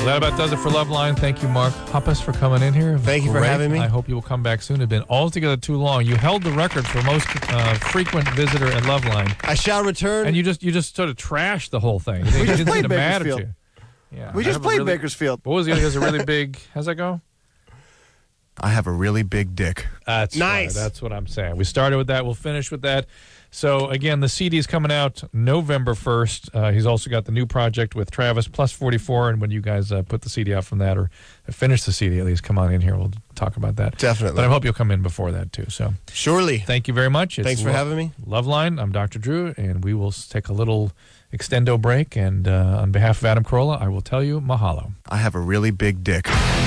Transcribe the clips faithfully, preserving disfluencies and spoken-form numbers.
that about does it for Loveline. Thank you, Mark Hoppus, for coming in here. Thank you for Great. having me. I hope you will come back soon. It's been altogether too long. You held the record for most uh, frequent visitor at Loveline. I shall return. And you just you just sort of trashed the whole thing. You We just didn't played seem to matter to Bakersfield. you. Yeah, we I just have a played really- Bakersfield. What was the other? He has a really big. How's that go? I have a really big dick. That's Nice. right. That's what I'm saying. We started with that. We'll finish with that. So, again, the C D is coming out November first. Uh, he's also got the new project with Travis, Plus forty-four. And when you guys uh, put the C D out from that or finish the C D, at least come on in here. We'll talk about that. Definitely. But I hope you'll come in before that, too. So, Surely. thank you very much. It's Thanks for Lo- having me. Loveline. I'm Doctor Drew, and we will s- take a little extendo break. And uh, on behalf of Adam Carolla, I will tell you mahalo. I have a really big dick.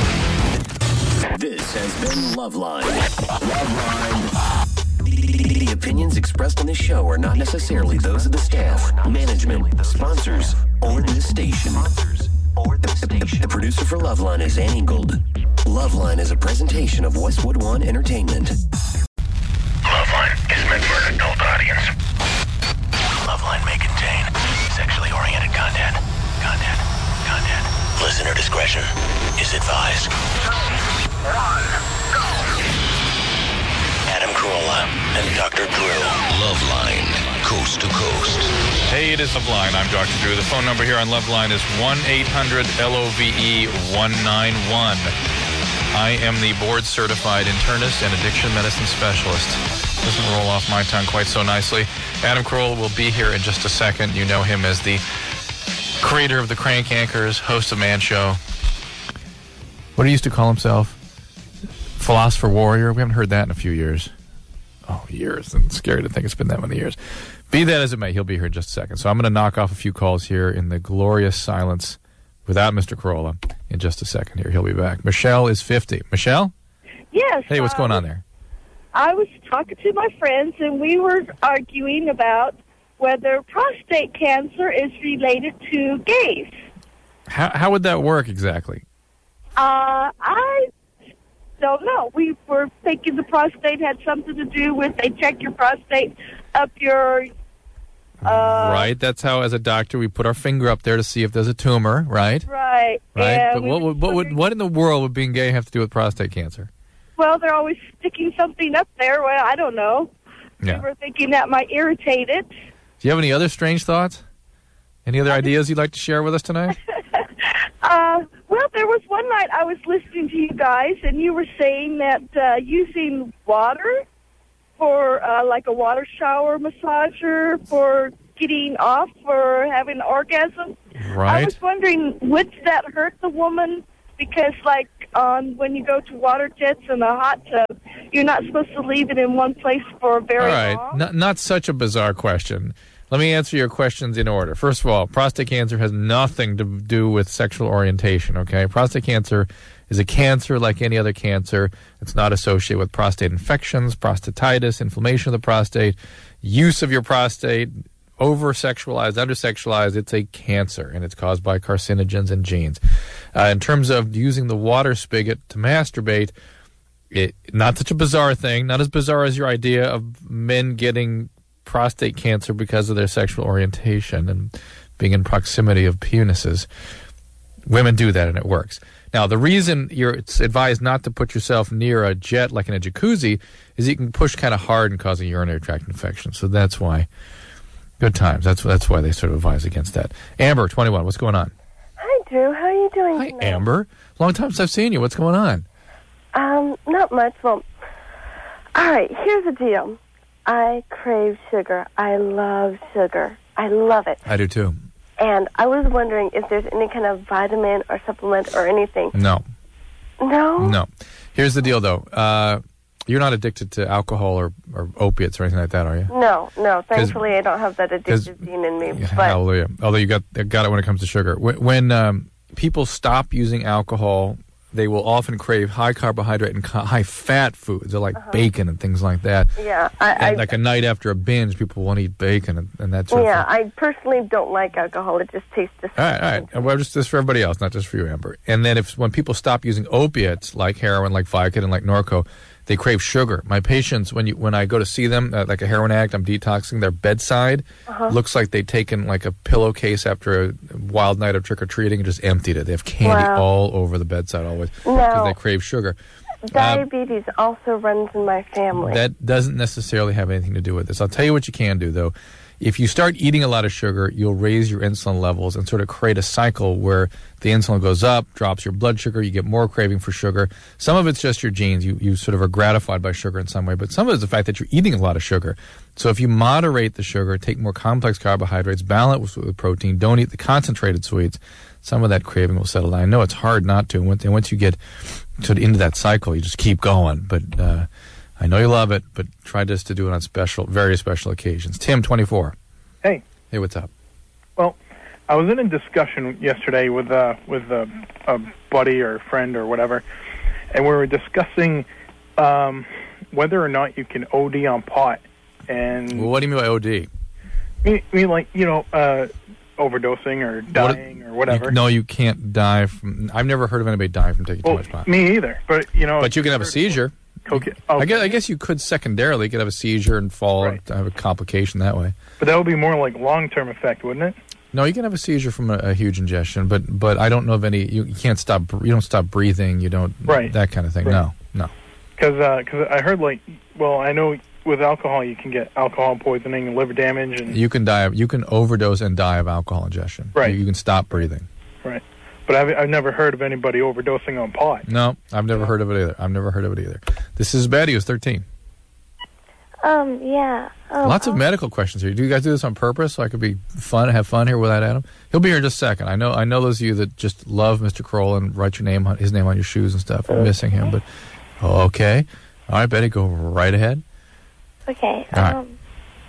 This has been Loveline. Loveline. The, the opinions expressed on this show are not necessarily those of the staff, management, sponsors, or this station. The, the producer for Loveline is Angled. Loveline is a presentation of Westwood One Entertainment. Loveline is meant for an adult audience. Loveline may contain sexually oriented content. Content. Content. Listener discretion is advised. Adam Carolla and Doctor Drew. Loveline, coast to coast. Hey, it is Loveline. I'm Doctor Drew. The phone number here on Loveline is one eight hundred L O V E one nine one. I am the board-certified internist and addiction medicine specialist. Doesn't roll off my tongue quite so nicely. Adam Carolla will be here in just a second. You know him as the creator of the Crank Anchors, host of Man Show. What he used to call himself? Philosopher Warrior. We haven't heard that in a few years. Oh, years. It's scary to think it's been that many years. Be that as it may, he'll be here in just a second. So I'm going to knock off a few calls here in the glorious silence without Mister Carolla in just a second here. He'll be back. Michelle is fifty. Michelle? Yes. Hey, what's uh, going on there? I was talking to my friends, and we were arguing about whether prostate cancer is related to gays. How, how would that work exactly? Uh, I don't know. We were thinking the prostate had something to do with they check your prostate up your... Uh, right. That's how, as a doctor, we put our finger up there to see if there's a tumor, right? Right. Right. And But we what were would, what would wondering- what in the world would being gay have to do with prostate cancer? Well, they're always sticking something up there. Well, I don't know. Yeah. We were thinking that might irritate it. Do you have any other strange thoughts? Any other ideas you'd like to share with us tonight? Uh, well, there was one night I was listening to you guys, and you were saying that uh, using water for, uh, like a water shower massager for getting off or having an orgasm. I Right. was wondering, would that hurt the woman? Because, like, on when you go to water jets in a hot tub, you're not supposed to leave it in one place for very All right. long. Not, not such a bizarre question. Let me answer your questions in order. First of all, prostate cancer has nothing to do with sexual orientation, okay? Prostate cancer is a cancer like any other cancer. It's not associated with prostate infections, prostatitis, inflammation of the prostate, use of your prostate, over-sexualized, under-sexualized. It's a cancer, and it's caused by carcinogens and genes. Uh, in terms of using the water spigot to masturbate, it, not such a bizarre thing, not as bizarre as your idea of men getting prostate cancer because of their sexual orientation and being in proximity of penises. Women do that, and it works. Now, the reason you're it's advised not to put yourself near a jet like in a jacuzzi is you can push kind of hard and cause a urinary tract infection. So that's why. Good times. That's that's why they sort of advise against that. Amber, twenty-one, what's going on? Hi, Drew. How are you doing Hi, tonight? Amber. Long time since I've seen you. What's going on? Um, not much. Well, all right, here's the deal. I crave sugar. I love sugar. I love it. I do too. And I was wondering if there's any kind of vitamin or supplement or anything. No. No? No. Here's the deal, though. Uh, you're not addicted to alcohol or, or opiates or anything like that, are you? No, no. Thankfully, I don't have that 'cause- addictive gene in me. But Hallelujah. Although you got got it when it comes to sugar. When, when um, people stop using alcohol, they will often crave high carbohydrate and ca- high fat foods, like Uh-huh. bacon and things like that. yeah, I, And I like a night after a binge, people want to eat bacon and, and that sort yeah, of thing. I personally don't like alcohol. It just tastes disgusting. All right, all right. And well, just, just for everybody else, not just for you, Amber. And then if when people stop using opiates like heroin, like Vicodin, like Norco, they crave sugar. My patients, when you when I go to see them, uh, like a heroin addict, I'm detoxing, their bedside Uh-huh. looks like they've taken like a pillowcase after a wild night of trick-or-treating and just emptied it. They have candy Wow. all over the bedside always because Now, they crave sugar. diabetes also runs in my family. That doesn't necessarily have anything to do with this. I'll tell you what you can do, though. If you start eating a lot of sugar, you'll raise your insulin levels and sort of create a cycle where the insulin goes up, drops your blood sugar, you get more craving for sugar. Some of it's just your genes. You, you sort of are gratified by sugar in some way, but some of it is the fact that you're eating a lot of sugar. So if you moderate the sugar, take more complex carbohydrates, balance with, with protein, don't eat the concentrated sweets, some of that craving will settle down. I know it's hard not to. And once, and once you get sort of into that cycle, you just keep going. But uh, I know you love it, but try just to do it on special, very special occasions. Tim, twenty-four. Hey. Hey, what's up? Well, I was in a discussion yesterday with uh, with a, a buddy or friend or whatever, and we were discussing um, whether or not you can O D on pot. And Well, what do you mean by O D? I mean, I mean like, you know, uh, overdosing or dying or whatever. You, no, you can't die from... I've never heard of anybody dying from taking well, too much pot. me either. But, you know... But you can have a seizure. Okay. I guess, I guess you could secondarily you could have a seizure and fall Right. and have a complication that way. But that would be more like long-term effect, wouldn't it? No, you can have a seizure from a, a huge ingestion, but but I don't know of any. You, you can't stop. You don't stop breathing. You don't. Right. That kind of thing. Right. No, no. Because uh, cause I heard, like, well, I know with alcohol you can get alcohol poisoning and liver damage. and You can die. Of, you can overdose and die of alcohol ingestion. Right. You, you can stop breathing. Right. But I've, I've never heard of anybody overdosing on pot. No, I've never heard of it either. I've never heard of it either. This is Betty, who's thirteen. Um, yeah. Um, Lots of um, medical questions here. Do you guys do this on purpose so I could be fun, have fun here without Adam? He'll be here in just a second. I know. I know those of you that just love Mister Kroll and write your name on his name on your shoes and stuff. I'm missing him, but oh, okay. All right, Betty, go right ahead. Okay. All right. Um,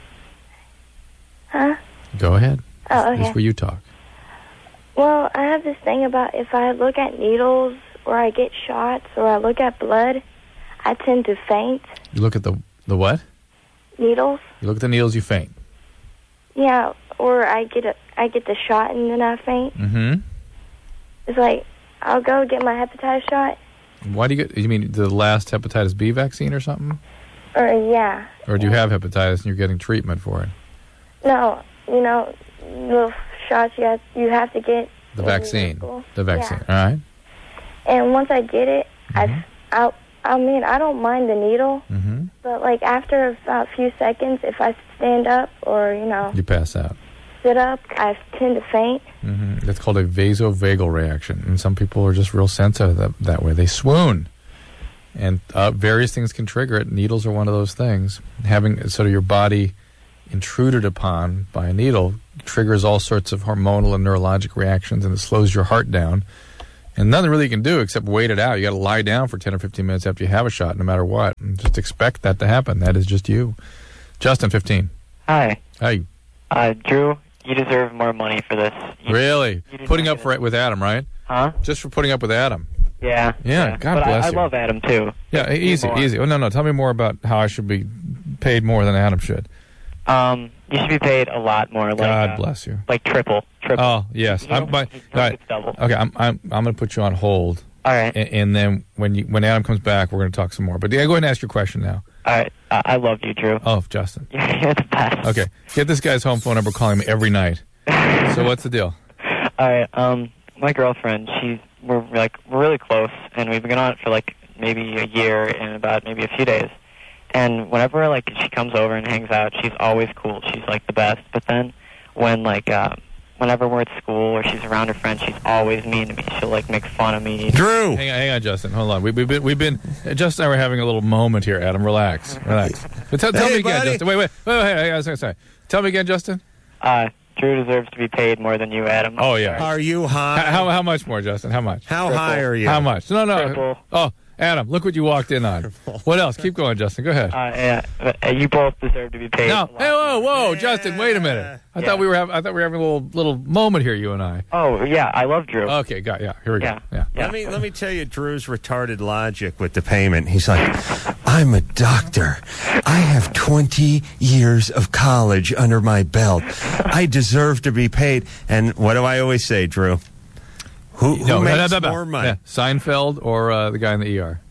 huh? Go ahead. Oh, This is okay. where you talk. Well, I have this thing about if I look at needles or I get shots or I look at blood, I tend to faint. You look at the the what? Needles? You look at the needles, you faint. Yeah, or I get a I get the shot and then I faint. Mm-hmm. It's like I'll go get my hepatitis shot, Why do you get? You mean the last hepatitis B vaccine or something? or yeah, Or do you have hepatitis and you're getting treatment for it? no, you know, little shots you have you have to get. The in vaccine. school. The vaccine. Yeah. All right. And once I get it, Mhm. I I I mean I don't mind the needle, Mm-hmm. but like after about a few seconds, if I stand up or you know You pass out. sit up, I tend to faint. Mm-hmm. That's called a vasovagal reaction, and some people are just real sensitive that, that way. They swoon, and uh, various things can trigger it. Needles are one of those things. Having sort of your body intruded upon by a needle triggers all sorts of hormonal and neurologic reactions, and it slows your heart down. And nothing really you can do except wait it out. You got to lie down for ten or fifteen minutes after you have a shot, no matter what. And just expect that to happen. That is just you. Justin, fifteen. Hi. Hey, Uh, Drew, you deserve more money for this. You, really? you did Putting not up get for it. it with Adam, right? Huh? Just for putting up with Adam. Yeah. Yeah, God but bless I, you. I love Adam, too. Yeah, easy, more. easy. Oh, no, no. Tell me more about how I should be paid more than Adam should. Um, you should be paid a lot more. Like, God uh, bless you. Like triple. Triple. Oh, yes. You know, I'm, by, you know all right. it's double. Okay, I'm, I'm, I'm going to put you on hold, All right. and, and then when you, when Adam comes back, we're going to talk some more. But yeah, go ahead and ask your question now. All right. Uh, I love you, Drew. Oh, Justin. You're the best. Okay, get this guy's home phone number. Call him every night. So what's the deal? All right. Um, my girlfriend, she's we're like we're really close, and we've been on it for like maybe a year and about maybe a few days. And whenever like she comes over and hangs out, she's always cool. She's like the best. But then when like uh, whenever we're at school or she's around her friends, she's always mean to me. She'll like make fun of me. Drew! Hang on, hang on, Justin. Hold on. We, we've been, we've been. Justin and I were having a little moment here. Adam, relax, relax. But tell, tell Hey, me again, buddy. Justin. Wait, wait, wait, wait. Hey, I was going to say. Tell me again, Justin. Uh, Drew deserves to be paid more than you, Adam. Oh yeah. Are you high? How, how how much more, Justin? How much? How Triple. high are you? How much? No, no. Triple. Oh, Adam, look what you walked in on. What else? Keep going, Justin. Go ahead. Uh, yeah, but, uh, you both deserve to be paid. No. a lot Hey, whoa, more. whoa, Justin. Wait a minute. I Yeah. thought we were having. I thought we were having a little little moment here, you and I. Oh yeah, I love Drew. Okay, got yeah. Here we Yeah. go. Yeah. Yeah. Let me let me tell you Drew's retarded logic with the payment. He's like, I'm a doctor. I have twenty years of college under my belt. I deserve to be paid. And what do I always say, Drew? Who, who No, no, makes no, no, no. more money? Yeah. Seinfeld or uh, the guy in the E R.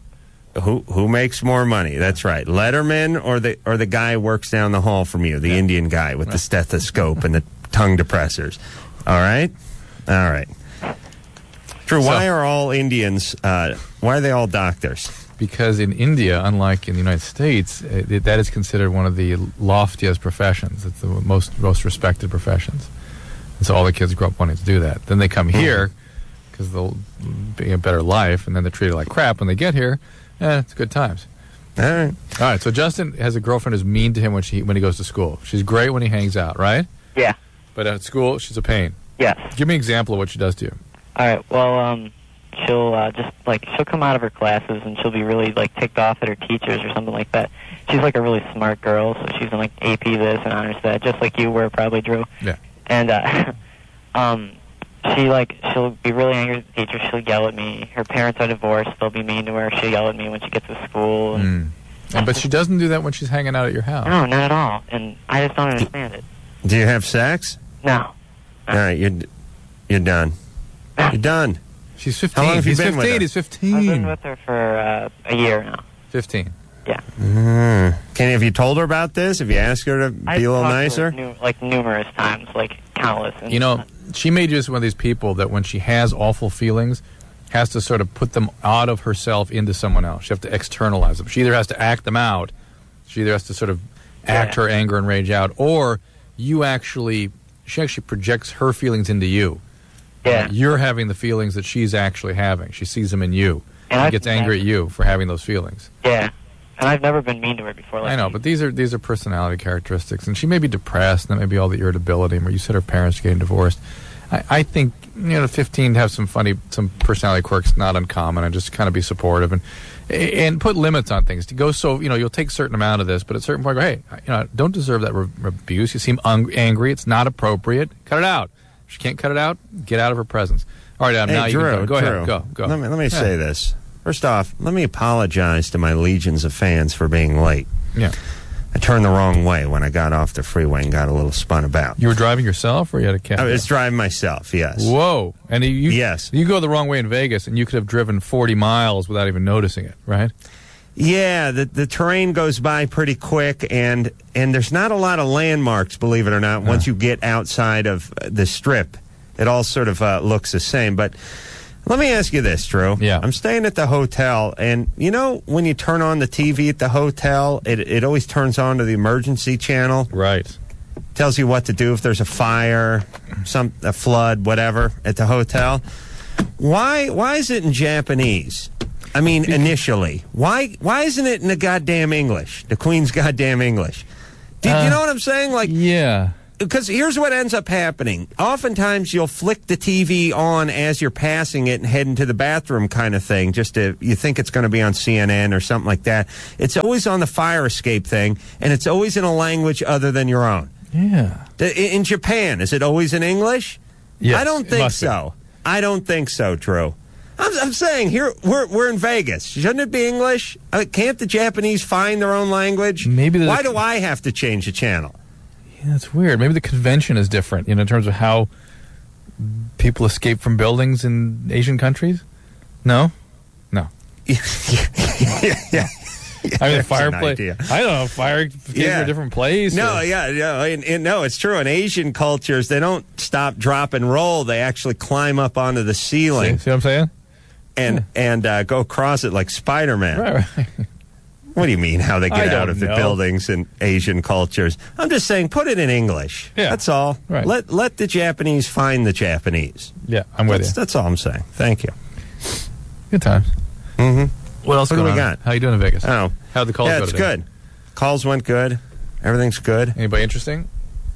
Who who makes more money? That's right. Letterman or the or the guy who works down the hall from you, the yeah. Indian guy with right. the stethoscope and the tongue depressors. All right? All right. Drew, so, why are all Indians, uh, why are they all doctors? Because in India, unlike in the United States, it, that is considered one of the loftiest professions. It's the most most respected professions. And so all the kids grow up wanting to do that. Then they come here because they'll be a better life, and then they're treated like crap when they get here. Eh, it's good times. All right. All right, so Justin has a girlfriend who's mean to him when she when he goes to school. She's great when he hangs out, right? Yeah. But at school, she's a pain. Yes. Give me an example of what she does to you. All right, well, um, she'll uh, just, like, she'll come out of her classes and she'll be really, like, ticked off at her teachers or something like that. She's, like, a really smart girl, so she's in, like, A P this and honors that, just like you were probably, Drew. Yeah. And, uh, um... She, like, she'll be really angry at the teacher. She'll yell at me. Her parents are divorced. They'll be mean to her. She'll yell at me when she gets to school. And mm. and, but she doesn't do that when she's hanging out at your house. No, not at all. And I just don't understand it. Do you have sex? No. All right, you're, you're done. You're done. She's fifteen. How long have you He's been fifteen. with her? He's fifteen. I've been with her for uh, a year now. fifteen. Yeah. Mm. Can have you told her about this? Have you asked her to be I've a little talked nicer? To her nu- like, numerous times, like, countless. And you know... She may just one of these people that when she has awful feelings, has to sort of put them out of herself into someone else. She has to externalize them. She either has to act them out, she either has to sort of act yeah. her anger and rage out, or you actually, she actually projects her feelings into you. Yeah. Uh, you're having the feelings that she's actually having. She sees them in you. And she I've gets angry never, at you for having those feelings. Yeah. And I've never been mean to her before. Like I know, you. but these are these are personality characteristics, and she may be depressed, and that may be all the irritability. Where you said her parents are getting divorced, I, I think you know, fifteen to have some funny, some personality quirks, not uncommon, and just kind of be supportive and and put limits on things. To go so you know, you'll take a certain amount of this, but at a certain point, go, hey, you know, don't deserve that re- abuse. You seem un- angry. It's not appropriate. Cut it out. If she can't cut it out, get out of her presence. All right, Adam. Hey, now you Drew, can go. Go Drew, ahead. Go. Go. Let me let me yeah. say this. First off, let me apologize to my legions of fans for being late. Yeah. I turned the wrong way when I got off the freeway and got a little spun about. You were driving yourself, or you had a cab? I was driving myself, yes. Whoa. And you, yes. you go the wrong way in Vegas, and you could have driven forty miles without even noticing it, right? Yeah, the the terrain goes by pretty quick, and and there's not a lot of landmarks, believe it or not, once you get outside of the Strip. It all sort of uh, looks the same, but... Let me ask you this, Drew. Yeah. I'm staying at the hotel, and you know when you turn on the T V at the hotel, it it always turns on to the emergency channel? Right. Tells you what to do if there's a fire, some a flood, whatever, at the hotel. Why why is it in Japanese? I mean, initially. Why why isn't it in the goddamn English? The Queen's goddamn English. Do uh, you know what I'm saying? Like, yeah. Because here's what ends up happening. Oftentimes you'll flick the T V on as you're passing it and heading to the bathroom kind of thing, just to, you think it's going to be on C N N or something like that. It's always on the fire escape thing, and it's always in a language other than your own. Yeah. In Japan, is it always in English? Yes, I don't think so. Be. I don't think so, Drew. I'm, I'm saying here we're we're in Vegas. Shouldn't it be English? I mean, can't the Japanese find their own language? Maybe. Why do I have to change the channel? Yeah, that's weird. Maybe the convention is different, you know, in terms of how people escape from buildings in Asian countries. No, no. yeah, yeah. I mean, fireplace. I don't know. Fire came yeah. to a different place. No, or? yeah, yeah. And, and, no, it's true. In Asian cultures, they don't stop, drop, and roll. They actually climb up onto the ceiling. See, see what I'm saying? And yeah. and uh, go across it like Spider-Man. Right, right. What do you mean, how they get out of the know. buildings in Asian cultures? I'm just saying, put it in English. Yeah. That's all. Right. Let let the Japanese find the Japanese. Yeah, I'm with that's, you. That's all I'm saying. Thank you. Good times. Mm-hmm. What else what going do we on? got? How you doing in Vegas? Oh. How'd the calls yeah, go it's today? good. Calls went good. Everything's good. Anybody interesting?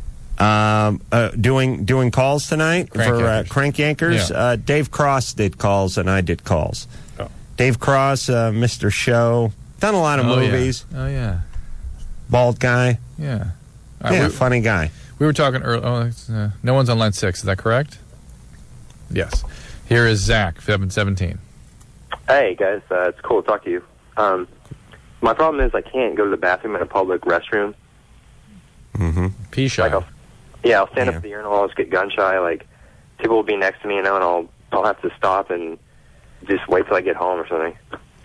Um, uh, doing doing calls tonight Crank for uh, Yankers. Crank Yankers. Yeah. Uh, Dave Cross did calls, and I did calls. Oh. Dave Cross, uh, Mister Show. Done a lot of oh, movies. Yeah. Oh, yeah. Bald guy. Yeah. Right, yeah, we, funny guy. We were talking earlier. Oh, it's, uh, no one's on line six. Is that correct? Yes. Here is Zach, seven seventeen. Hey, guys. Uh, it's cool to talk to you. Um, my problem is I can't go to the bathroom in a public restroom. Mm-hmm. Pee shy. Like I'll, yeah, I'll stand yeah. up at the urinal. I'll just get gun shy. Like, people will be next to me, you know, and I'll, I'll have to stop and just wait till I get home or something.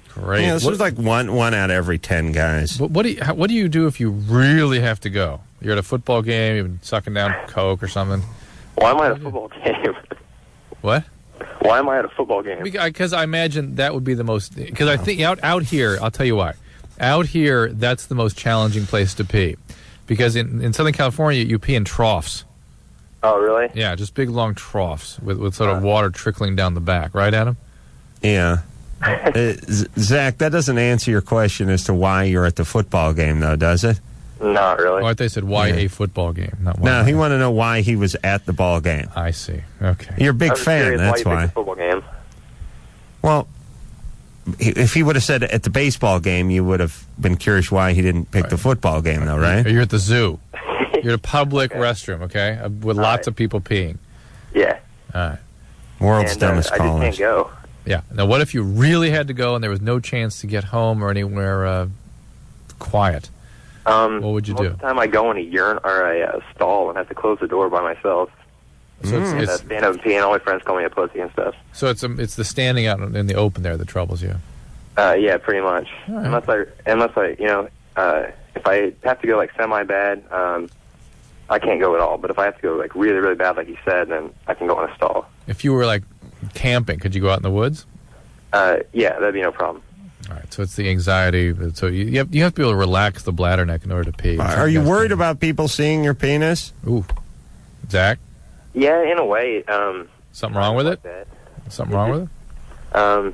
Great. Yeah, this What- was like one one out of every ten guys. What, what do you how, What do you do if you really have to go? You're at a football game. You've been sucking down Coke or something. Why am I at a football game? What? Why am I at a football game? Because I imagine that would be the most. Because I think out out here, I'll tell you why. Out here, that's the most challenging place to pee. Because in, in Southern California, you pee in troughs. Oh, really? Yeah, just big long troughs with, with sort of water trickling down the back. Right, Adam? Yeah. uh, Z- Zach, that doesn't answer your question as to why you're at the football game, though, does it? Not really. Oh, I thought they said why Yeah. a football game, not why. No, he wanted to know why he was at the ball game. I see. Okay. You're a I big was fan, curious that's why. You why. picked the football game. Well, he- if he would have said at the baseball game, you would have been curious why he didn't pick the football game, though, right? You're at the zoo. You're at a public restroom, okay, uh, with lots right. of people peeing. Yeah. All right. World's and, uh, dumbest I just callers. can't go. Yeah. Now, what if you really had to go and there was no chance to get home or anywhere uh, quiet? Um, What would you most do? of the time I go in a urine or a uh, stall and have to close the door by myself. So Mm. it's, And uh, it's stand up and pee, and all my friends call me a pussy and stuff. so it's um, it's the standing out in the open there that troubles you. Uh, yeah, pretty much. All right. Unless I, unless I, you know, uh, if I have to go like semi bad, um, I can't go at all. But if I have to go like really, really bad, like you said, then I can go in a stall. If you were like camping, could you go out in the woods? Uh, yeah, that'd be no problem. All right. So it's the anxiety. So you you have, you have to be able to relax the bladder neck in order to pee. Are you worried about people seeing your penis? Ooh, Zach, Yeah, in a way. Um, something wrong with it? like that. Something wrong with it? Um,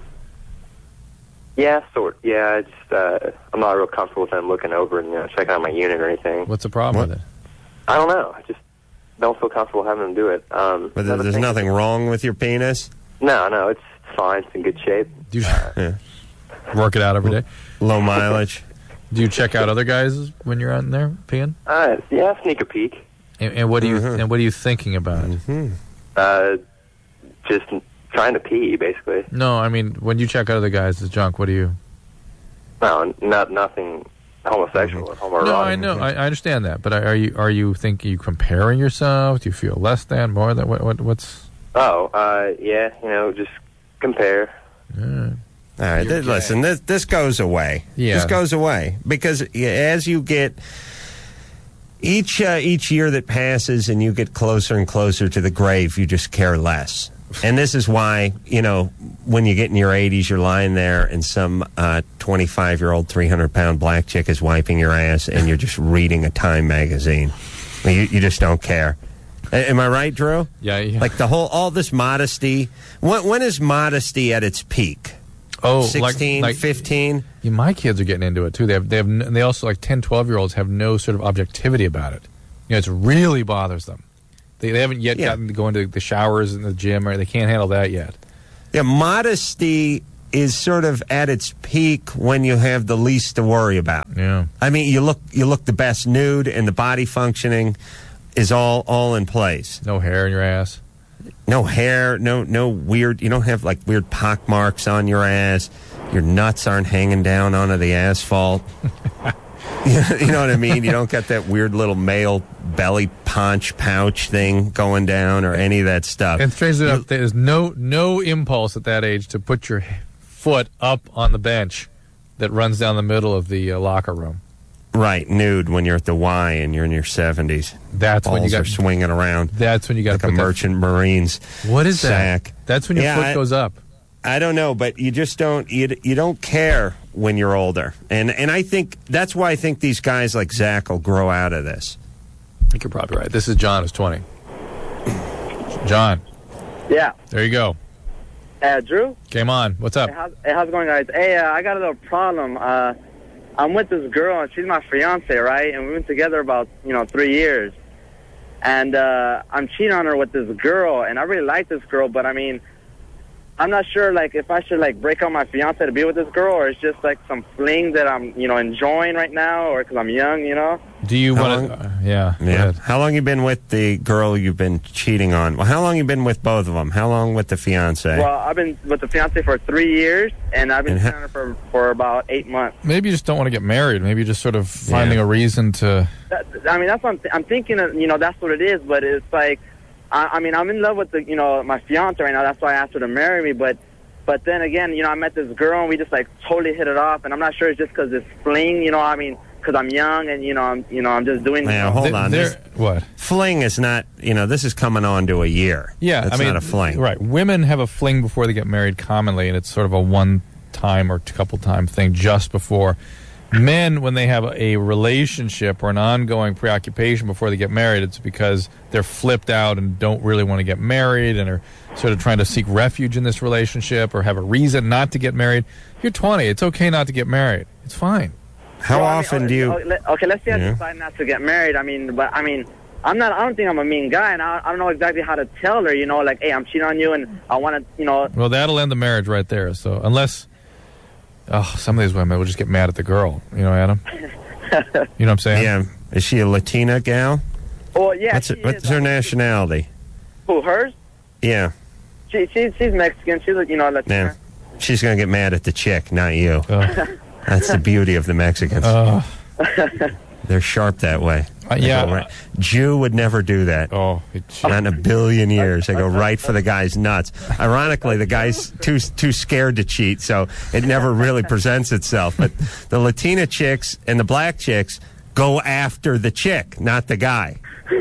yeah, sort. Yeah, I just uh, I'm not real comfortable with them looking over and you know checking out my unit or anything. What's the problem What? with it? I don't know. I just don't feel comfortable having them do it. Um, But another there's thing- nothing wrong with your penis? No, no, it's fine. It's in good shape. Do you Yeah. work it out every day? Low mileage? Do you check out other guys when you're out in there peeing? Uh, yeah, sneak a peek. And, and what do you Mhm. and what are you thinking about? Hmm. Uh, just trying to pee, basically. No, I mean when you check out other guys' junk, what do you? No, not nothing homosexual or homoerotic. No, I know, I, I understand that, but are you are you thinking you comparing yourself? Do you feel less than, more than? What, what what's? Oh, uh, yeah, you know, just compare. Uh, All right, th- listen, this, this goes away. Yeah. This goes away because yeah, as you get each uh, each year that passes and you get closer and closer to the grave, you just care less. And this is why, you know, when you get in your eighties, you're lying there and some uh, twenty-five-year-old, three hundred pound black chick is wiping your ass and you're just reading a Time magazine. You, you just don't care. A- Am I right, Drew? yeah, yeah. Like the whole, all this modesty. When, when is modesty at its peak? oh, sixteen, like, like fifteen? yeah, my kids are getting into it too. They have they have n- they also like ten, twelve year olds have no sort of objectivity about it. You know, it really bothers them. They, they haven't yet Yeah. gotten to go into the showers in the gym, or they can't handle that yet. Yeah, modesty is sort of at its peak when you have the least to worry about. Yeah. I mean, you look you look the best nude, and the body functioning is all all in place. No hair in your ass. No hair, no no weird. You don't have like weird pock marks on your ass. Your nuts aren't hanging down onto the asphalt. You know what I mean? You don't got that weird little male belly paunch pouch thing going down or any of that stuff. And strangely enough, there's no no impulse at that age to put your foot up on the bench that runs down the middle of the uh, locker room. Right, nude when you're at the Y and you're in your seventies. That's Balls when you got. are swinging around That's when you got like to a put that- merchant Marines. What is sack. that? That's when your Yeah, foot I- goes up. I don't know, but you just don't you, you don't care when you're older, and and I think that's why I think these guys like Zach will grow out of this. I think you're probably right. This is John, who's twenty. John, Yeah. there you go. Uh, Drew? Game on. What's up? Hey, how's, hey, how's it going, guys? Hey, uh, I got a little problem. Uh, I'm with this girl, and she's my fiance, right? And we've been together about, you know, three years. And uh, I'm cheating on her with this girl, and I really like this girl, but, I mean, I'm not sure, like, if I should, like, break up my fiance to be with this girl, or it's just, like, some fling that I'm, you know, enjoying right now, or because I'm young, you know? Do you How want to? long- Uh, yeah. go Yeah. ahead. How long you been with the girl you've been cheating on? Well, how long you been with both of them? How long with the fiance? Well, I've been with the fiance for three years, and I've been And ha- cheating on her for, for about eight months. Maybe you just don't want to get married. Maybe you're just sort of finding Yeah. a reason to. That, I mean, that's what I'm, th- I'm thinking. Of, you know, that's what it is. But it's like, I, I mean, I'm in love with the, you know, my fiance right now. That's why I asked her to marry me. But But then again, you know, I met this girl and we just like totally hit it off. And I'm not sure it's just because it's fling, you know. I mean, because I'm young and you know, I'm you know, I'm just doing. Now, you know, hold on. This, what? Fling is not. You know, this is coming on to a year. Yeah, That's I mean, not a fling. Right. Women have a fling before they get married commonly, and it's sort of a one-time or couple-time thing just before. Men, when they have a relationship or an ongoing preoccupation before they get married, it's because they're flipped out and don't really want to get married and are sort of trying to seek refuge in this relationship or have a reason not to get married. You're twenty. It's okay not to get married. It's fine. How well, I mean, often okay, do you... Okay, let's say I Yeah. decide not to get married. I mean, but I mean, I'm not. I don't think I'm a mean guy, and I, I don't know exactly how to tell her. You know, like, hey, I'm cheating on you, and I want to, you know. Well, that'll end the marriage right there. So unless... Oh, some of these women will just get mad at the girl. You know, Adam? You know what I'm saying? Yeah. Is she a Latina gal? Oh, yeah. What's, she her, what's is, her uh, nationality? Who, hers? Yeah. She, she's she's Mexican. She's, you know, Latina. Yeah. She's going to get mad at the chick, not you. Uh, That's the beauty of the Mexicans. uh, They're sharp that way. Uh, They yeah. go right- Jew would never do that. Oh, not in a billion years. They go right for the guy's nuts. Ironically, the guy's too too scared to cheat, so it never really presents itself. But the Latina chicks and the black chicks go after the chick, not the guy.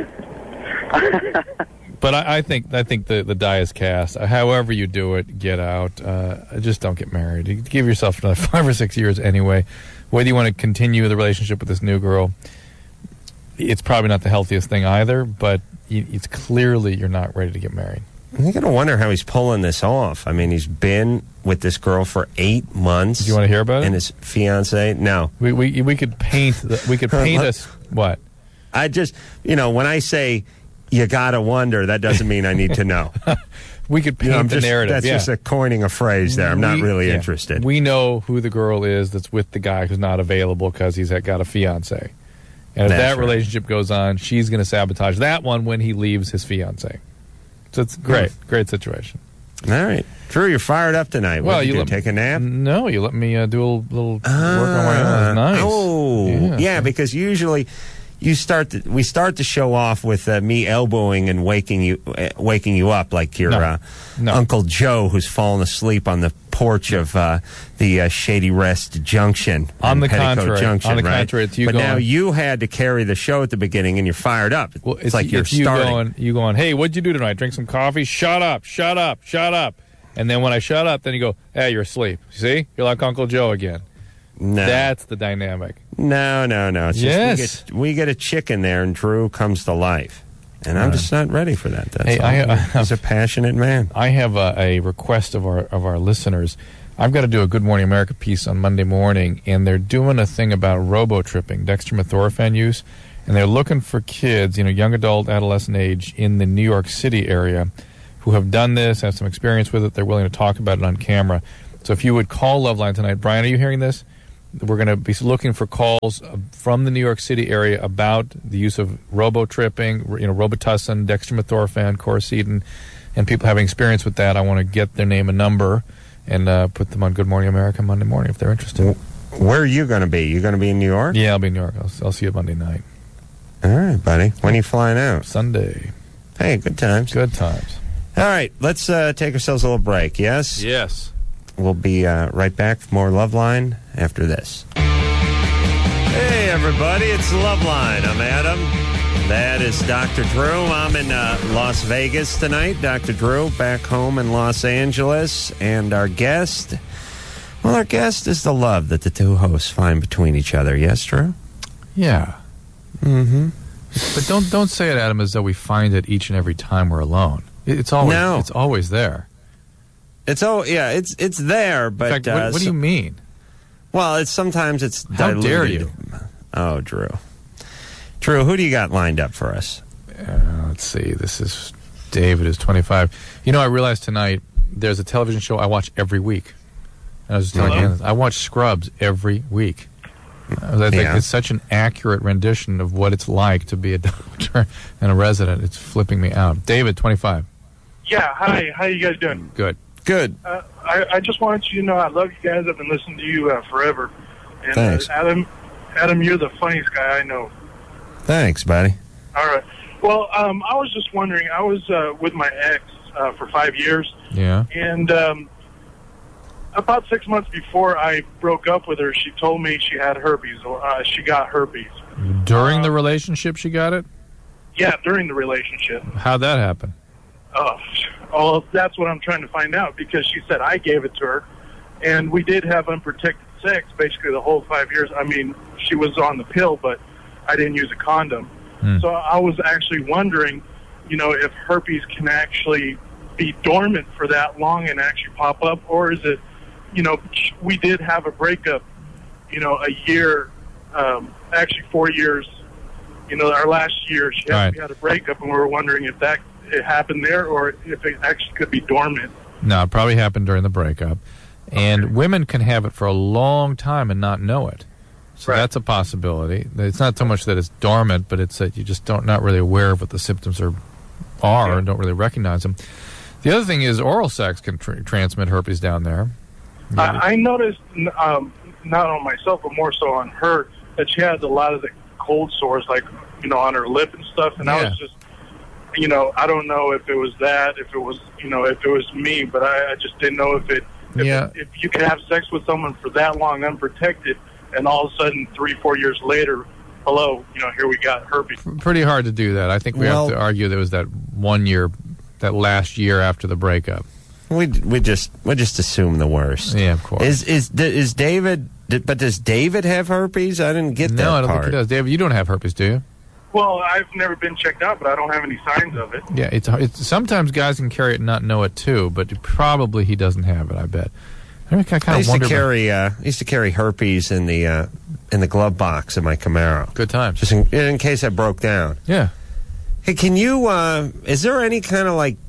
But I, I think I think the, the die is cast. However you do it, get out. Uh, just don't get married. You give yourself another five or six years anyway. Whether you want to continue the relationship with this new girl, it's probably not the healthiest thing either, but it's clearly you're not ready to get married. I got to wonder how he's pulling this off. I mean, he's been with this girl for eight months. Do you want to hear about it? And his fiance? No. We we we could paint the, we could paint us what? I just, you know, when I say you got to wonder, that doesn't mean I need to know. We could paint You know, I'm the just, narrative. That's yeah. just a coining a phrase there. I'm not We- really yeah. interested. We know who the girl is that's with the guy who's not available because he's got a fiance. And if That's that right. relationship goes on, she's going to sabotage that one when he leaves his fiance. So it's great, great situation. All right. Drew, you're fired up tonight. What Well, did you, you do? let- Take a nap? No, you let me uh, do a little, little work on my own. It's nice. Oh, yeah, Yeah. because usually you start the, we start the show off with uh, me elbowing and waking you uh, waking you up like your No. uh, No. Uncle Joe who's fallen asleep on the porch of uh, the uh, Shady Rest Junction. On in the Petticoat contrary. Junction, On the right? contrary, it's you But now going- you had to carry the show at the beginning, and you're fired up. Well, it's, like you're it's you starting. going, you going, hey, what'd you do tonight? Drink some coffee? Shut up, shut up, shut up. And then when I shut up, then you go, hey, you're asleep. See? You're like Uncle Joe again. No. That's the dynamic. No, no, no. It's Yes. just we get, we get a chick in there, and Drew comes to life. And I'm Uh, just not ready for that. That's Hey, all. I- I- He's a passionate man. I have a, a request of our of our listeners. I've got to do a Good Morning America piece on Monday morning, and they're doing a thing about robo-tripping, dextromethorphan use, and they're looking for kids, you know, young adult, adolescent age, in the New York City area who have done this, have some experience with it. They're willing to talk about it on camera. So if you would call Loveline tonight, Brian, are you hearing this? We're going to be looking for calls uh, from the New York City area about the use of robo-tripping, you know, Robitussin, dextromethorphan, Coricidin, and people having experience with that. I want to get their name and number and uh, put them on Good Morning America Monday morning if they're interested. Where are you going to be? You going to be in New York? Yeah, I'll be in New York. I'll, I'll see you Monday night. All right, buddy. When are you flying out? Sunday. Hey, good times. Good times. All right, let's uh, take ourselves a little break, yes? Yes. We'll be uh, right back for more Loveline after this. Hey, everybody, it's Loveline. I'm Adam. That is Doctor Drew. I'm in uh, Las Vegas tonight. Doctor Drew back home in Los Angeles. And our guest, well, our guest is the love that the two hosts find between each other. Yes, Drew? Yeah. Mm-hmm. But don't don't say it, Adam, as though we find it each and every time we're alone. It, it's always No. it's always there. It's oh yeah, it's it's there, but In fact, uh, what, what do so- you mean? Well, it's sometimes it's How diluted. dare you? Oh, Drew. Drew, who do you got lined up for us? Uh, let's see. This is David is twenty-five. You know, I realized tonight there's a television show I watch every week. I was just telling Hello? you, I watch Scrubs every week. I think Yeah. it's such an accurate rendition of what it's like to be a doctor and a resident. It's flipping me out. David, twenty-five. Yeah, hi. How you guys doing? Good. Good. Uh, I, I just wanted you to know I love you guys. I've been listening to you uh, forever. And Thanks. Uh, Adam, Adam, you're the funniest guy I know. Thanks, buddy. All right. Well, um, I was just wondering. I was uh, with my ex uh, for five years, Yeah. and um, about six months before I broke up with her, she told me she had herpes. Or uh, she got herpes. During the relationship, she got it? Yeah, during the relationship. How'd that happen? Oh, oh, that's what I'm trying to find out, because she said I gave it to her, and we did have unprotected sex basically the whole five years. I mean, she was on the pill, but I didn't use a condom. Hmm. So I was actually wondering, you know, if herpes can actually be dormant for that long and actually pop up, or is it, you know, we did have a breakup, you know, a year, um, actually four years, you know, our last year, she had, Right. we had a breakup, and we were wondering if that it happened there or if it actually could be dormant. No, it probably happened during the breakup. And women can have it for a long time and not know it. So that's a possibility. It's not so much that it's dormant, but it's that you just don't not really aware of what the symptoms are, are and don't really recognize them. The other thing is oral sex can tr- transmit herpes down there. I, I noticed, um, not on myself, but more so on her, that she had a lot of the cold sores, like, you know, on her lip and stuff. And I Yeah. was just, you know, I don't know if it was that, if it was, you know, if it was me, but I, I just didn't know if it, if, Yeah. it, if you can have sex with someone for that long unprotected, and all of a sudden, three, four years later, hello, you know, here we got herpes. Pretty hard to do that. I think we Well- have to argue there was that one year, that last year after the breakup. We we just we just assume the worst. Yeah, of course. Is is is David? But does David have herpes? I didn't get that No, I don't part. think he does. David, you don't have herpes, do you? Well, I've never been checked out, but I don't have any signs of it. Yeah, it's, it's sometimes guys can carry it and not know it too, but probably he doesn't have it. I bet. I, mean, I I kind of used wonder. to carry uh, I used to carry herpes in the uh, in the glove box of my Camaro. Good times. Just in, in case I broke down. Yeah. Hey, can you? Uh, is there any kind of like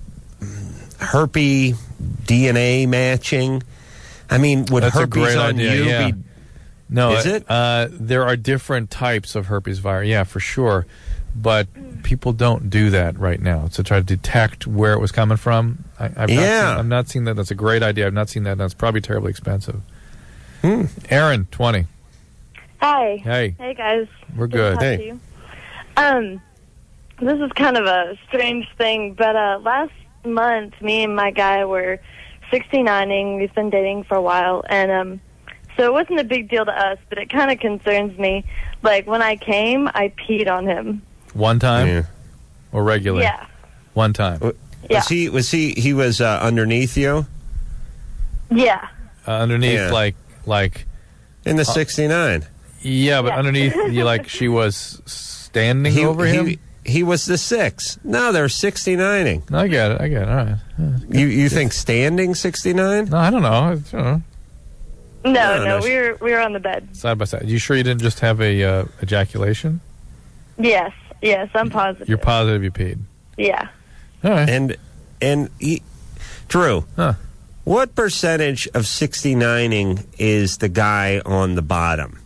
herpes D N A matching? I mean, would That's a herpes great on idea, you yeah. be? No, Is it? Uh, there are different types of herpes virus. Yeah, for sure. But people don't do that right now to try to detect where it was coming from. I, I've Yeah. Not seen, I've not seen that. That's a great idea. I've not seen that. That's probably terribly expensive. Hmm. Aaron, twenty. Hi. Hey. Hey, guys. We're to good. talk Hey. to you. Um, this is kind of a strange thing, but uh, last month, me and my guy were sixty-nining. We've been dating for a while, and um, so it wasn't a big deal to us, but it kind of concerns me. Like, when I came, I peed on him. One time? Yeah. Or regular? Yeah. One time. Was Yeah. he? Was he? He was uh, underneath you. Yeah. Uh, underneath, Yeah. like, like in the uh, sixty-nine. Yeah, but Yeah. underneath, you like she was standing He, over he, him. He was the six. No, they're sixty-nining. I get it. I get it. All right. You you think standing sixty-nine? No, I don't know. I don't know. No, No, no, no. we were we were on the bed. Side by side. You sure you didn't just have a uh, ejaculation? Yes, yes, I'm positive. You're positive you peed. Yeah. All right. And and he, Drew, Huh. what percentage of sixty-nining is the guy on the bottom?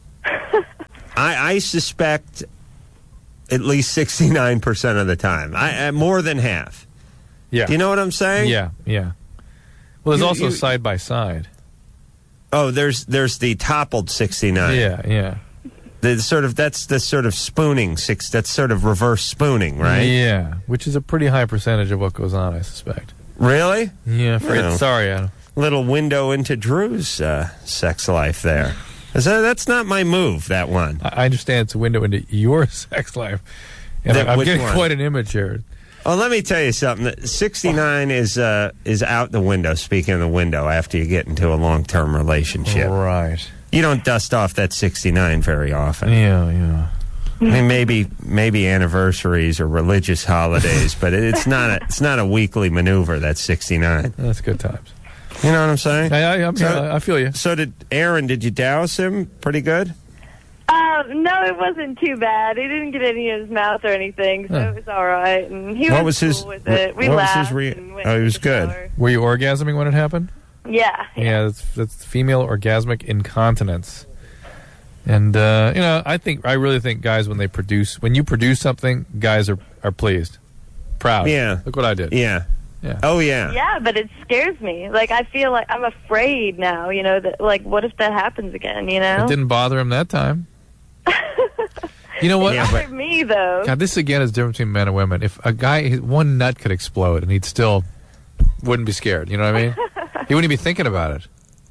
I, I suspect at least sixty-nine percent of the time. I, I more than half. Yeah. Do you know what I'm saying? Yeah, yeah. Well, there's You- also you- side by side. Oh, there's there's the toppled sixty-nine. Yeah, yeah. The sort of that's the sort of spooning six. That's sort of reverse spooning, right? Yeah, which is a pretty high percentage of what goes on, I suspect. Really? Yeah, afraid. Well. Sorry, Adam. Little window into Drew's uh, sex life there. Is that, that's not my move. That one. I I understand it's a window into your sex life, and That- I'm which getting one? quite an image here. Oh, let me tell you something. sixty-nine is uh, is out the window. Speaking of the window, after you get into a long term relationship, Right. you don't dust off that sixty-nine very often. Yeah, yeah. I mean, maybe maybe anniversaries or religious holidays, but it's not a it's not a weekly maneuver. That sixty-nine. That's good times. You know what I'm saying? I, I, I'm, So- I feel you. So did Aaron? Did you douse him pretty good? Um, no, it wasn't too bad. He didn't get any in his mouth or anything, so Huh. it was all right. And he What was, was his- cool with it. We what was his laughed. rea- and went oh, he to was the good. shower. Were you orgasming when it happened? Yeah. Yeah, that's, that's female orgasmic incontinence. And, uh, you know, I think, I really think guys, when they produce, when you produce something, guys are, are pleased. Proud. Yeah. Look what I did. Yeah. Yeah. Oh yeah. Yeah, but it scares me. Like, I feel like I'm afraid now, you know, that, like, what if that happens again, you know? It didn't bother him that time. You know what? It bothered me, though. God, this again is the difference between men and women. If a guy, his one nut could explode and he'd still wouldn't be scared. You know what I mean? He wouldn't be thinking about it.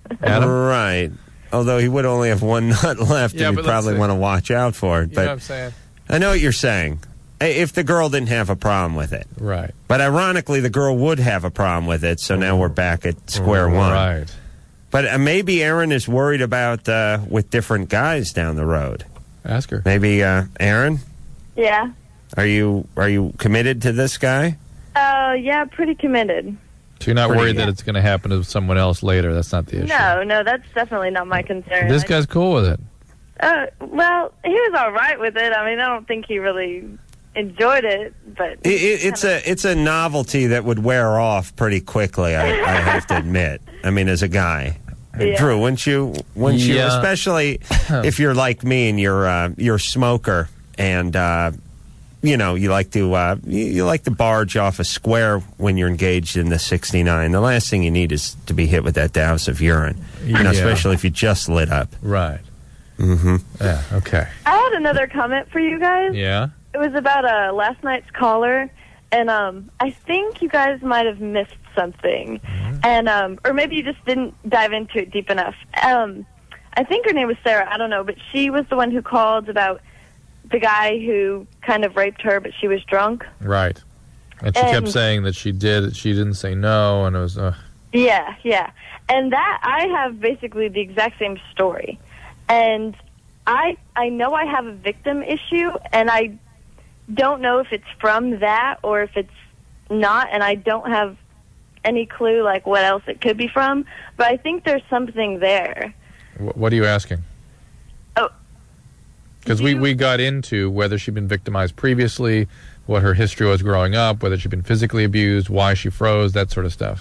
Adam? Right. Although he would only have one nut left, Yeah, and but he'd probably let's see. want to watch out for it. You But know what I'm saying? I know what you're saying. If the girl didn't have a problem with it. Right. But ironically, the girl would have a problem with it, so now we're back at square one. Right. But uh, maybe Aaron is worried about uh, with different guys down the road. Ask her. Maybe, uh, Aaron, Yeah. are you are you committed to this guy? Uh, yeah, pretty committed. So you're not Pretty worried good. that it's going to happen to someone else later. That's not the issue. No, no, that's definitely not my concern. This I- guy's cool with it. Uh, well, he was all right with it. I mean, I don't think he really enjoyed it, but It, it, it's a it's a novelty that would wear off pretty quickly. I, I have to admit. I mean, as a guy, Yeah. Drew, once you once you, Yeah. especially if you're like me and you're uh, you're a smoker and uh, you know you like to uh, you, you like to barge off a square when you're engaged in the sixty-nine. The last thing you need is to be hit with that douse of urine. You know, Yeah. especially if you just lit up. Right. Mm-hmm. Yeah. Okay. I had another comment for you guys. Yeah. It was about uh, last night's caller, and um, I think you guys might have missed something, and um, or maybe you just didn't dive into it deep enough. Um, I think her name was Sarah. I don't know, but she was the one who called about the guy who kind of raped her, but she was drunk. Right. And she And- kept saying that she did. She didn't say no, and it was. Uh, Yeah, yeah. And that, I have basically the exact same story. And I I know I have a victim issue, and I don't know if it's from that or if it's not, and I don't have any clue, like, what else it could be from. But I think there's something there. wh- what are you asking? Oh. Because we, we got into whether she'd been victimized previously, what her history was growing up, whether she'd been physically abused, why she froze, that sort of stuff.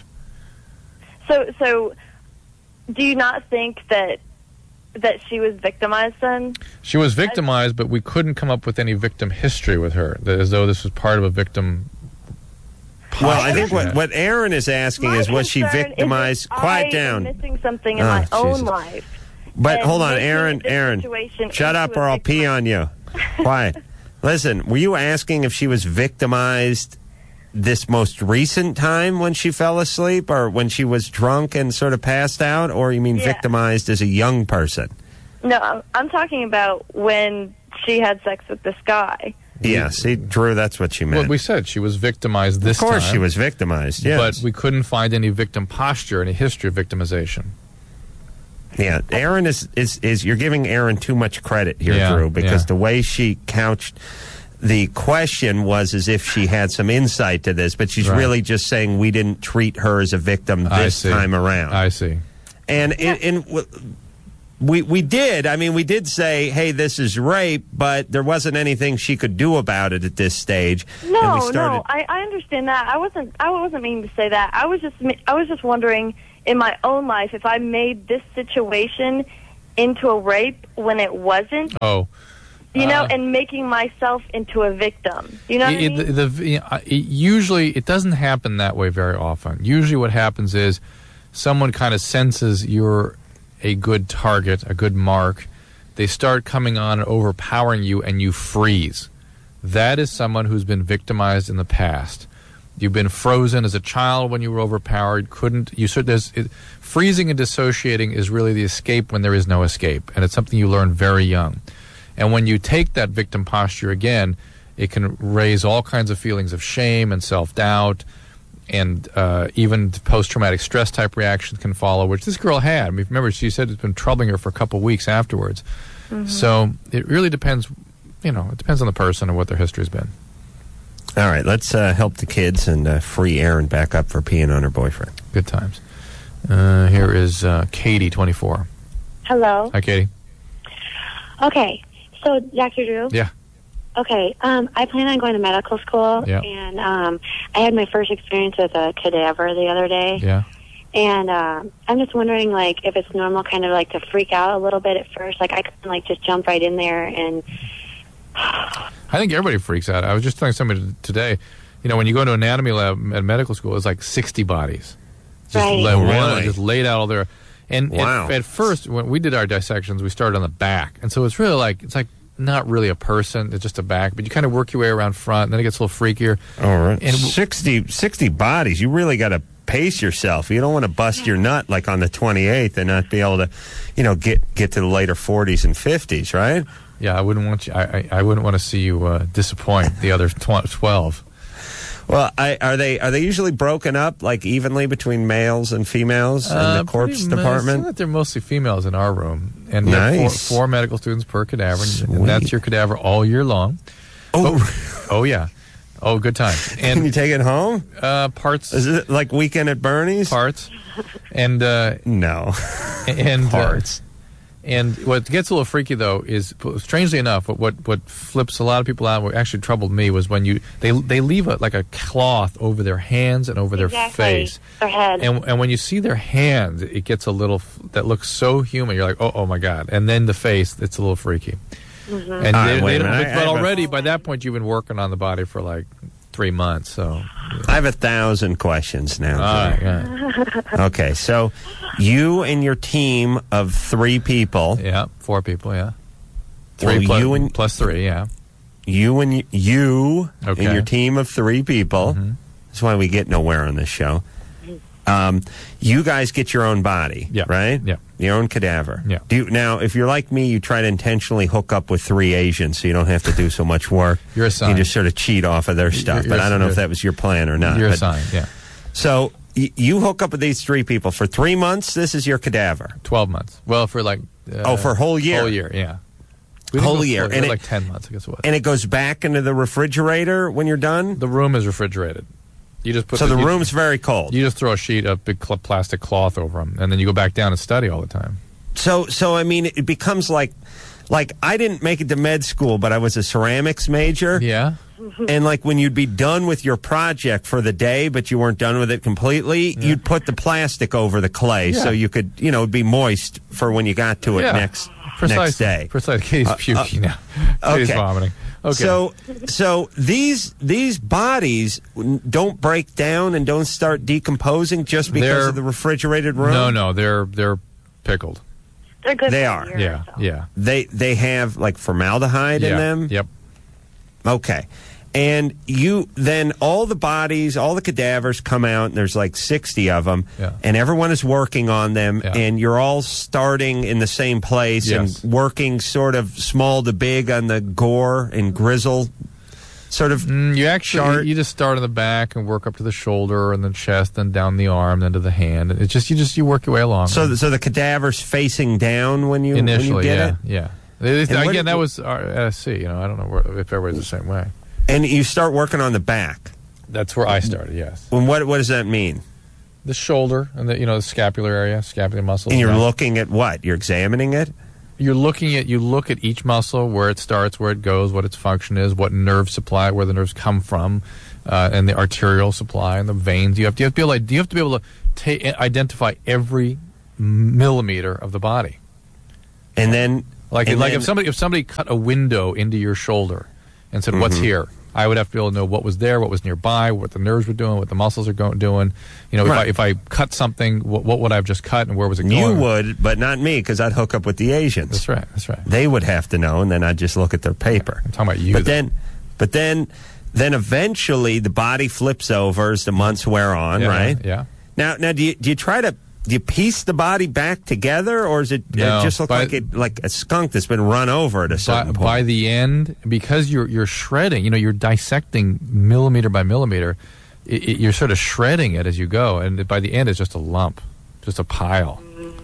So, so do you not think that that she was victimized then? She was victimized, but we couldn't come up with any victim history with her, that- as though this was part of a victim. Well, I think posture. what, what Aaron is asking My is, was she concern is victimized? that Quiet I down. am missing something in Oh, my own Jesus. life. But and hold on, making Aaron, this Aaron, situation shut into up a or I'll victim- pee on you. Quiet. Listen, were you asking if she was victimized this most recent time when she fell asleep or when she was drunk and sort of passed out, or you mean Yeah. victimized as a young person? No, I'm, I'm talking about when she had sex with this guy. Yeah, see, Drew, that's what she meant. Well, we said she was victimized this of course time. she was victimized, yes. But we couldn't find any victim posture, any history of victimization. Yeah, Aaron is, is, is you're giving Aaron too much credit here, Yeah, Drew, because yeah. the way she couched the question was as if she had some insight to this, but she's Right. really just saying we didn't treat her as a victim I this see. time around. I see. And in, in, w- we we did. I mean, we did say, "Hey, this is rape," but there wasn't anything she could do about it at this stage. No, and we started, no, I, I understand that. I wasn't. I wasn't meaning to say that. I was just. I was just wondering in my own life if I made this situation into a rape when it wasn't. Oh. You know, Uh, and making myself into a victim. You know what I It- mean? the- the- uh, it usually, it doesn't happen that way very often. Usually what happens is someone kind of senses you're a good target, a good mark. They start coming on and overpowering you, and you freeze. That is someone who's been victimized in the past. You've been frozen as a child when you were overpowered. Couldn't you? So there's it, freezing and dissociating is really the escape when there is no escape, and it's something you learn very young. And when you take that victim posture again, it can raise all kinds of feelings of shame and self-doubt, and uh, even post-traumatic stress type reactions can follow, which this girl had. I mean, remember, she said it's been troubling her for a couple of weeks afterwards. Mhm. So it really depends, you know, it depends on the person and what their history's been. all right, let's uh, help the kids and uh, free Aaron back up for peeing on her boyfriend. Good times. Uh, here is uh, Katie, twenty-four. Hello. Hi, Katie. Okay. So, Doctor Drew? Yeah. Okay. Um, I plan on going to medical school, Yeah. and um, I had my first experience with a cadaver the other day. Yeah. And uh, I'm just wondering, like, if it's normal kind of, like, to freak out a little bit at first. Like, I can, like, just jump right in there and... I think everybody freaks out. I was just telling somebody t- today, you know, when you go to an anatomy lab at medical school, it's like sixty bodies. Just, Right. la- one- Really? just laid out all there. And Wow. at, at first, when we did our dissections, we started on the back. And so it's really like, it's like not really a person, it's just a back. But you kind of work your way around front, and then it gets a little freakier. All right. And w- sixty, sixty bodies. You really got to pace yourself. You don't want to bust your nut like on the twenty-eighth and not be able to, you know, get get to the later forties and fifties, right? Yeah, I wouldn't want you. I I, I wouldn't want to see you uh, disappoint the other tw- twelve. Well, I, are they are they usually broken up like evenly between males and females in Uh, the corpse pretty much. department? I think that they're mostly females in our room, and we have Nice. four, four medical students per cadaver, Sweet. and that's your cadaver all year long. Oh, oh, oh yeah, oh good time. Can you take it home? Uh, parts. Is it like Weekend at Bernie's? Parts, and uh, no, and parts. Uh, and what gets a little freaky though is, strangely enough, what what, what flips a lot of people out, what actually troubled me, was when you they they leave a, like a cloth over their hands and over their Exactly. face, Their head. and and when you see their hands, it gets a little that looks so human. You're like, oh oh my god, and then the face, it's a little freaky. Mm-hmm. And All they, right, wait they a don't, minute. but, I- but I have a- already by that point you've been working on the body for like three months. So I have a thousand questions now. all right, yeah, Okay, so you and your team of three people. yeah, four people, yeah, three Well, plus, you and plus three, yeah. you and y- you Okay. and your team of three people. Mhm. That's why we get nowhere on this show. Um, you guys get your own body, Yeah. right? Yeah. Your own cadaver. Yeah. Do you, now, if you're like me, you try to intentionally hook up with three Asians so you don't have to do so much work. You're You assigned. just sort of cheat off of their stuff. you're- but I don't know if you're- that was your plan or not. You're But- assigned, yeah. So y- you hook up with these three people for three months. This is your cadaver. Twelve months. Well, for like uh, Oh, for a whole year. Whole year, yeah. We didn't Whole go year. full- we And had it- like ten months, I guess it was. And it goes back into the refrigerator when you're done. The room is refrigerated. You just put So the you- room's very cold. You just throw a sheet of big cl- plastic cloth over them, and then you go back down and study all the time. So, so I mean, it becomes like, like I didn't make it to med school, but I was a ceramics major. Yeah. And like when you'd be done with your project for the day, but you weren't done with it completely, you'd put the plastic over the clay Yeah. so you could, you know, be moist for when you got to it Yeah. next Precisely. next day. Precisely. Katie's Uh, puking uh, now. Katie's okay. vomiting. Okay. So, so these these bodies don't break down and don't start decomposing just because They're- of the refrigerated room. no, no, they're they're pickled. They're good. They for a are. year or Yeah, so. yeah. They they have like formaldehyde yeah. in them. Yep. Okay. And you then all the bodies, all the cadavers come out, and there's like sixty of them, Yeah. and everyone is working on them, Yeah. and you're all starting in the same place Yes. and working sort of small to big on the gore and grizzle sort of. Mm, you actually chart. you just start in the back and work up to the shoulder, and then chest, then down the arm, then to the hand. It's just you just you work your way along. So, the, so the cadaver's facing down when you initially, when you get yeah, it, yeah. They- they- And what Again, did that you- was our N S C. You know, I don't know where, if everybody's the same way. and you start working on the back. That's where I started. Yes, And what what does that mean? the shoulder and the you know the scapular area, scapular muscles. And you're yeah. looking at what? You're examining it. You're looking at you look at each muscle, where it starts, where it goes, what its function is, what nerve supply, where the nerves come from, uh, and the arterial supply and the veins. You have to, you have to be able to, you have to be able to ta- identify every millimeter of the body. And then Like and like then- if somebody if somebody cut a window into your shoulder and said, "What's Mhm. here?" I would have to be able to know what was there, what was nearby, what the nerves were doing, what the muscles are going doing. You know, Right. if I if I cut something, what, what would I have just cut, and where was it going? You would, but not me, because I'd hook up with the Asians. That's right. That's right. They would have to know, and then I'd just look at their paper. I'm talking about you. But though. then, but then, then eventually the body flips over as the months wear on, Yeah, right? Yeah. Now, now, do you do you try to do you piece the body back together, or is it, No, it just look by- like it like a skunk that's been run over at a By, certain point? by the end, because you're you're shredding, you know, you're dissecting millimeter by millimeter. It, it, you're sort of shredding it as you go, and by the end, it's just a lump, just a pile.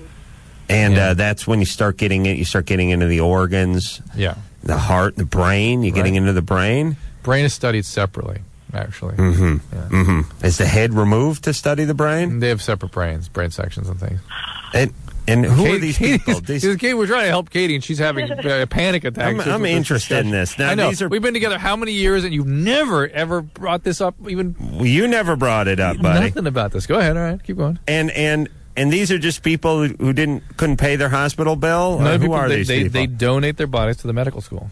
and yeah. uh, that's when you start getting it. You start getting into the organs, Yeah. the heart, the brain. You're getting Right. into the brain. Brain is studied separately, actually. Mm-hmm. Yeah. Mm-hmm. Is the head removed to study the brain? They have separate brains, brain sections and things. And and who Kate- are these Katie's- people? These, Kate, we're trying to help Katie, and she's having a panic attack. I'm- just I'm with this interested in discussion. this. Now, I know. these are- We've been together how many years, and you've never, ever brought this up, even you never brought it up, buddy. nothing about this. Go ahead. All right. Keep going. And and and these are just people who who didn't couldn't pay their hospital bill. None Uh, of who people, are they, these they, people? they donate their bodies to the medical school.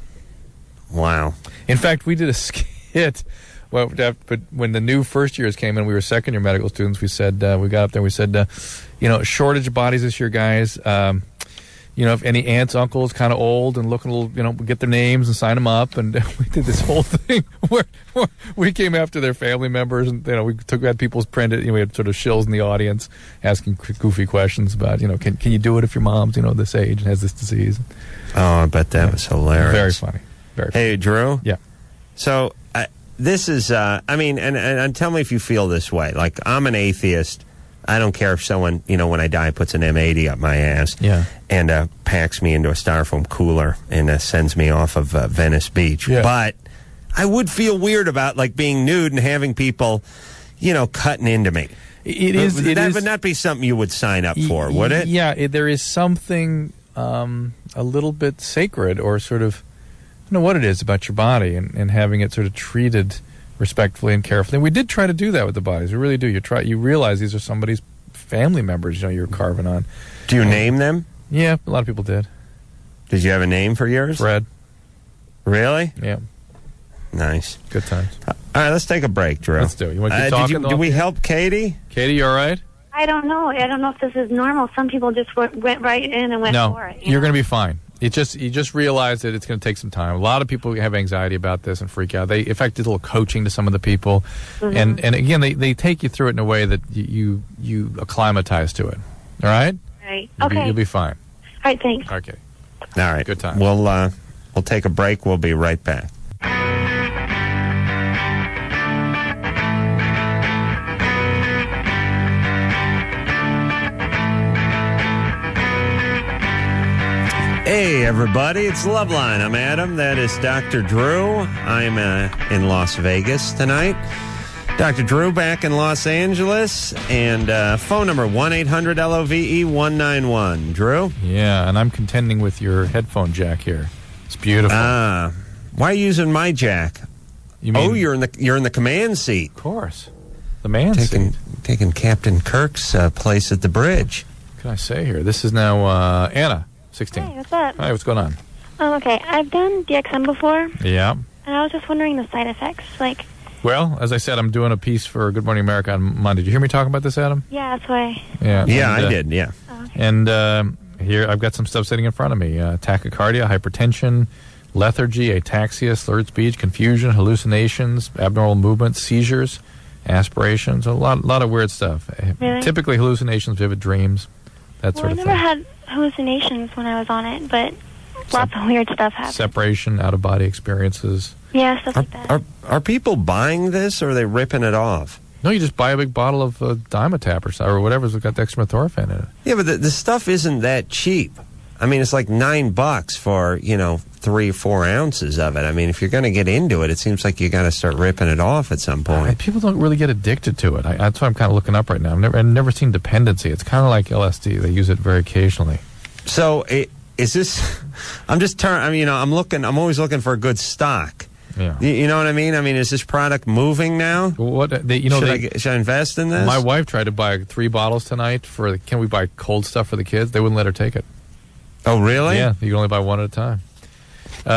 Wow. In fact, we did a skit. Well, but when the new first years came in, we were second year medical students. We said uh, we got up there. We said, uh, you know, shortage of bodies this year, guys. Um, you know, if any aunts, uncles, kind of old and looking a little, you know, get their names and sign them up. And we did this whole thing where, where we came after their family members, and you know, we took had people's printed. You know, we had sort of shills in the audience asking goofy questions about, you know, can can you do it if your mom's, you know, this age and has this disease? Oh, I bet that yeah. was hilarious. Very funny. Very. Funny. Hey, Drew. Yeah. So uh, this is, uh, I mean, and, and and tell me if you feel this way. Like, I'm an atheist. I don't care if someone, you know, when I die, puts an M eighty up my ass yeah. and uh, packs me into a styrofoam cooler and uh, sends me off of uh, Venice Beach. Yeah. But I would feel weird about, like, being nude and having people, you know, cutting into me. It is. But it that is, would not be something you would sign up for, would it? Yeah, it, there is something um, a little bit sacred, or sort of, I don't know what it is about your body, and, and having it sort of treated respectfully and carefully. And we did try to do that with the bodies. We really do. You try. You realize these are somebody's family members, you know, you're carving on. Do you and, name them? Yeah, a lot of people did. Did you have a name for yours? Fred. Really? Yeah. Nice. Good times. Uh, all right, let's take a break, Drew. Let's do it. You want to keep uh, talking? Did, you, did we help Katie? Katie, you all right? I don't know. I don't know if this is normal. Some people just went, went right in and went no, for it. You you're going to be fine. It just you just realize that it's going to take some time. A lot of people have anxiety about this and freak out. They, in fact, did a little coaching to some of the people, mm-hmm. and and again, they, they take you through it in a way that you you acclimatize to it. All right. Right. You'll okay. Be, you'll be fine. All right. Thanks. Okay. All right. Good time. We'll uh, we'll take a break. We'll be right back. Hey, everybody, it's Loveline. I'm Adam. That is Doctor Drew. I'm uh, in Las Vegas tonight. Doctor Drew back in Los Angeles. And uh, phone number one eight hundred L O V E one nine one. Drew? Yeah, and I'm contending with your headphone jack here. It's beautiful. Ah. Uh, why are you using my jack? You mean, oh, you're in the you're in the command seat. Of course. The man taking, seat. Taking Captain Kirk's uh, place at the bridge. What can I say here? This is now uh, Anna. sixteen. Hey, what's up? Hi, what's going on? Oh, okay. I've done D X M before. Yeah. And I was just wondering the side effects. Like, well, as I said, I'm doing a piece for Good Morning America on Monday. Did you hear me talking about this, Adam? Yeah, that's why. Yeah, yeah, and, I uh, did, yeah. Oh, okay. And uh, here, I've got some stuff sitting in front of me. Uh, tachycardia, hypertension, lethargy, ataxia, slurred speech, confusion, hallucinations, abnormal movements, seizures, aspirations, a lot, lot of weird stuff. Really? Typically hallucinations, vivid dreams, that well, sort of I thing. never had hallucinations when I was on it, but lots of weird stuff happened. Separation, out-of-body experiences. Yeah, stuff are, like that. Are, are people buying this, or are they ripping it off? No, you just buy a big bottle of uh, Dimetapp or, so, or whatever's got dextromethorphan in it. Yeah, but the, the stuff isn't that cheap. I mean, it's like nine bucks for, you know, three or four ounces of it. I mean, if you're going to get into it, it seems like you got to start ripping it off at some point. Uh, people don't really get addicted to it. I, that's why I'm kind of looking up right now. I've never, I've never seen dependency. It's kind of like L S D. They use it very occasionally. So, it, is this... I'm just turning... I mean, you know, I'm looking... I'm always looking for a good stock. Yeah. You, you know what I mean? I mean, is this product moving now? What they, you know? Should, They, I, get- should I invest in this? my wife tried to buy three bottles tonight for. The, can we buy cold stuff for the kids? They wouldn't let her take it. Oh, really? Yeah, you can only buy one at a time.